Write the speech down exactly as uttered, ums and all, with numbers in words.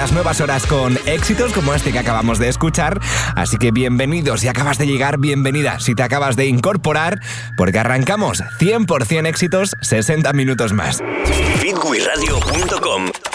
las nuevas horas con éxitos como este que acabamos de escuchar. Así que bienvenidos, si acabas de llegar, bienvenida si te acabas de incorporar, porque arrancamos cien por ciento éxitos, sesenta minutos más. Bitwiradio punto com